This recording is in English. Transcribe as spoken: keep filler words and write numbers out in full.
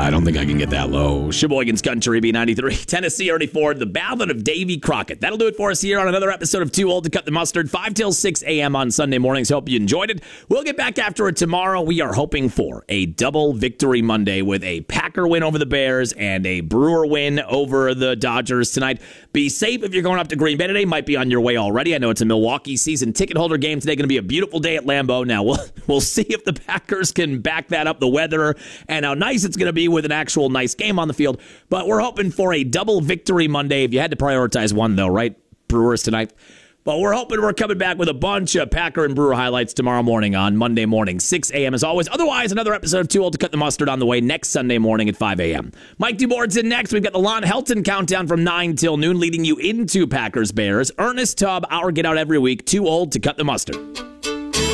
I don't think I can get that low. Sheboygan's Country B ninety-three. Tennessee Ernie Ford, the Ballad of Davy Crockett. That'll do it for us here on another episode of Too Old to Cut the Mustard. five till six a.m. on Sunday mornings. Hope you enjoyed it. We'll get back after it tomorrow. We are hoping for a double victory Monday with a Packer win over the Bears and a Brewer win over the Dodgers tonight. Be safe if you're going up to Green Bay today. Might be on your way already. I know it's a Milwaukee season ticket holder game today. Going to be a beautiful day at Lambeau. Now, we'll, we'll see if the Packers can back that up, the weather, and how nice it's going to be with an actual nice game on the field. But we're hoping for a double victory Monday. If you had to prioritize one, though, right? Brewers tonight. But we're hoping we're coming back with a bunch of Packer and Brewer highlights tomorrow morning on Monday morning, six a.m. as always. Otherwise, another episode of Too Old to Cut the Mustard on the way next Sunday morning at five a.m. Mike DuBoard's in next. We've got the Lon Helton countdown from nine till noon, leading you into Packers Bears. Ernest Tubb, our Get Out every week. Too Old to Cut the Mustard.